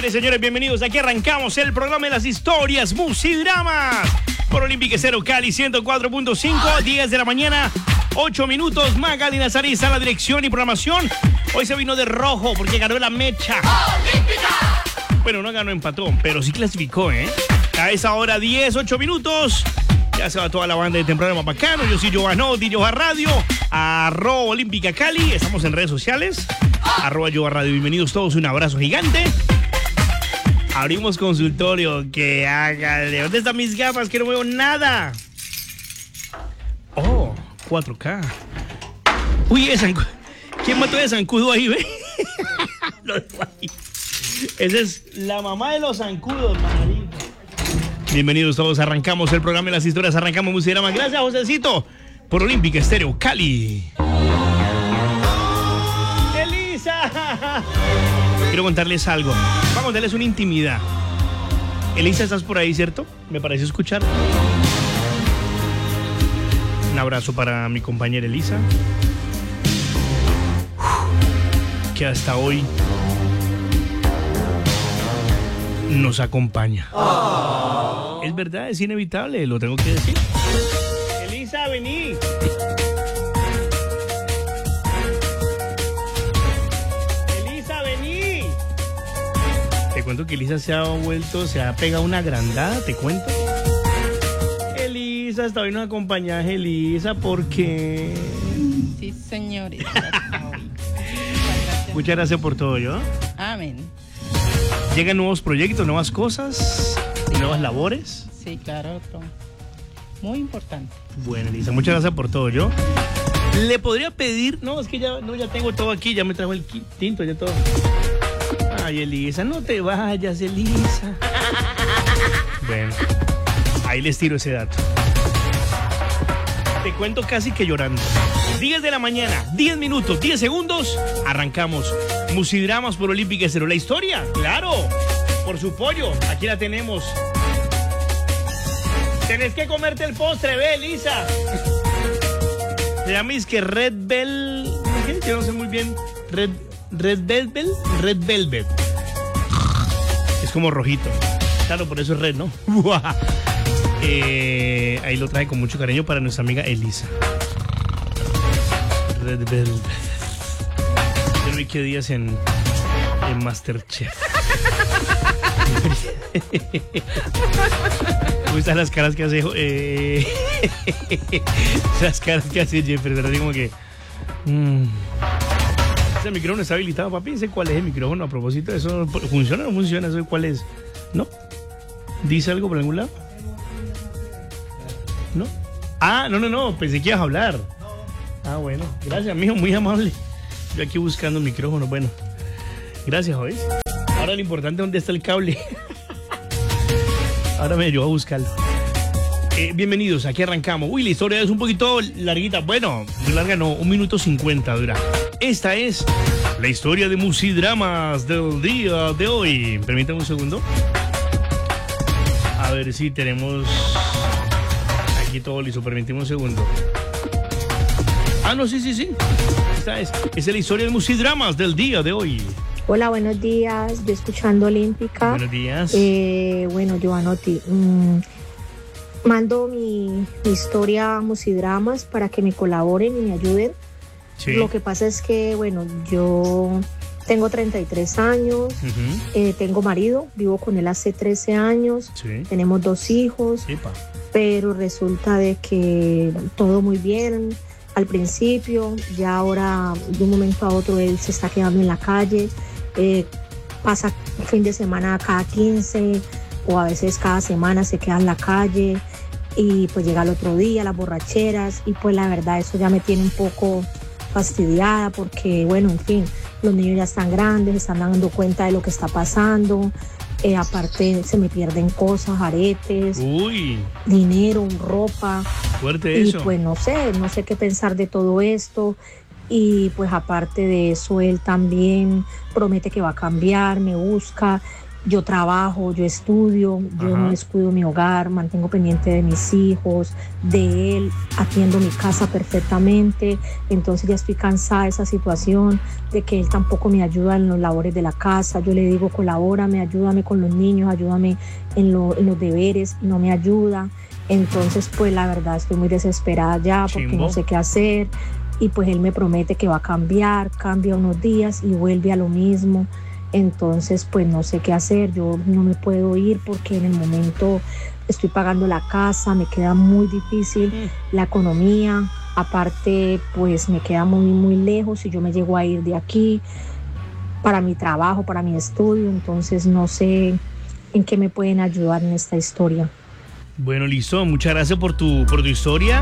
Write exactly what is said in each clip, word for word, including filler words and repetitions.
Señores, señores, bienvenidos. Aquí arrancamos el programa de las historias Musidramas por Olímpica Estéreo Cali ciento cuatro punto cinco, diez de la mañana, ocho minutos. Magali Nazarí está en la dirección y programación. Hoy se vino de rojo porque ganó la mecha olímpica. Bueno, no ganó, empató, pero sí clasificó, ¿eh? A esa hora, diez, ocho minutos. Ya se va toda la banda de temprano más bacano. Yo soy Giovanotti, Yoja Radio, arroba Olímpica Cali. Estamos en redes sociales, arroba Yoja Radio. Bienvenidos todos, un abrazo gigante. Abrimos consultorio, que hágale. ¿Dónde están mis gafas? Que no veo nada. Oh, cuatro K. Uy, ese zancudo. ¿Quién mató ese zancudo ahí, ve? Lo dejo ahí. Esa es la mamá de los zancudos, marica. Bienvenidos todos, arrancamos el programa de las historias, arrancamos Musidramas. Gracias, Josecito, por Olímpica Estéreo Cali. ¡Elisa! Quiero contarles algo. Vamos a contarles una intimidad. Elisa, ¿estás por ahí, cierto? Me parece escuchar. Un abrazo para mi compañera Elisa, que hasta hoy nos acompaña. Oh. Es verdad, es inevitable, lo tengo que decir. Elisa, vení. Elisa, vení. Te cuento que Elisa se ha vuelto, se ha pegado una agrandada, te cuento. Elisa, hasta hoy nos acompaña Elisa, porque... Sí, señorita. Muchas gracias por todo, ¿yo? Amén. Llegan nuevos proyectos, nuevas cosas y nuevas labores. Sí, claro, todo. Muy importante. Bueno, Elisa, muchas gracias por todo. Yo le podría pedir, no, es que ya, no, ya tengo todo aquí, ya me trajo el tinto, ya todo. Ay, Elisa, no te vayas, Elisa. Bueno, ahí les tiro ese dato. Te cuento casi que llorando. diez de la mañana, diez minutos, diez segundos, arrancamos Musidramas por Olímpica Estéreo. La historia, claro, por su pollo, aquí la tenemos. Tenés que comerte el postre, ve, Elisa. Se llama es que Red Bell, yo no sé muy bien, Red, Red Velvet, Red Velvet. Es como rojito, claro, por eso es red, ¿no? eh, ahí lo traje con mucho cariño para nuestra amiga Elisa. Red Velvet. Enrique Díaz en, en Masterchef. Me gustan las caras que hace eh, las caras que hace Jeffrey, pero así como que mmm. Ese micrófono está habilitado, papi. ¿Sé cuál es el micrófono? A propósito, ¿eso funciona o no funciona? ¿Eso cuál es? ¿No? ¿Dice algo por algún lado? ¿No? Ah, no, no, no, pensé que ibas a hablar. Ah, bueno, gracias, mijo, muy amable. Yo aquí buscando el micrófono, bueno. Gracias, ¿oís? Ahora lo importante es dónde está el cable. Ahora me ayuda a buscarlo. Eh, bienvenidos, aquí arrancamos. Uy, la historia es un poquito larguita. Bueno, muy larga no, un minuto cincuenta dura. Esta es la historia de Musidramas del día de hoy. Permítame un segundo. A ver si tenemos aquí todo listo. Permíteme un segundo. Ah, no, sí, sí, sí. Esta es, esta es la historia de Musidramas del día de hoy. Hola, buenos días. Yo escuchando Olímpica. Buenos días. Eh, bueno, Giovanotti, mmm, mando mi, mi historia Musidramas para que me colaboren y me ayuden. Sí. Lo que pasa es que, bueno, yo tengo treinta y tres años, uh-huh. eh, tengo marido, vivo con él hace trece años, sí. Tenemos dos hijos, Epa. Pero resulta de que todo muy bien al principio, ya ahora de un momento a otro él se está quedando en la calle, eh, pasa fin de semana cada quince o a veces cada semana se queda en la calle y pues llega el otro día, las borracheras, y pues la verdad eso ya me tiene un poco fastidiada porque, bueno, en fin, los niños ya están grandes, se están dando cuenta de lo que está pasando, eh, aparte se me pierden cosas, aretes, Uy. dinero, ropa. Fuerte y eso. Pues no sé, no sé qué pensar de todo esto, y pues aparte de eso él también promete que va a cambiar, me busca, yo trabajo, yo estudio, yo Ajá. no descuido mi hogar, mantengo pendiente de mis hijos, de él, atiendo mi casa perfectamente, entonces ya estoy cansada de esa situación, de que él tampoco me ayuda en los labores de la casa. Yo le digo, colabórame, ayúdame con los niños, ayúdame en, lo, en los deberes, y no me ayuda. Entonces, pues la verdad estoy muy desesperada ya porque Chimbo. no sé qué hacer, y pues él me promete que va a cambiar, cambia unos días y vuelve a lo mismo. Entonces, pues no sé qué hacer, yo no me puedo ir porque en el momento estoy pagando la casa, me queda muy difícil Mm. la economía, aparte pues me queda muy muy lejos y yo me llego a ir de aquí para mi trabajo, para mi estudio, entonces no sé en qué me pueden ayudar en esta historia. Bueno, listo. Muchas gracias por tu, por tu historia.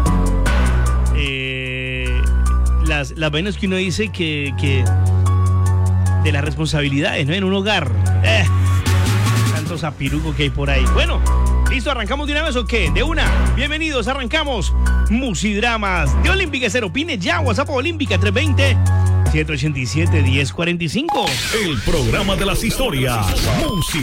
Eh, las, las vainas que uno dice que, que de las responsabilidades, ¿no? En un hogar. Eh, tanto zapiruco que hay por ahí. Bueno, listo. ¿Arrancamos de una vez o qué? De una. Bienvenidos. Arrancamos Musidramas de Olímpica. Cero opine ya. WhatsApp Olímpica tres veinte, siete ochenta y siete, diez cuarenta y cinco. El programa de las historias. Music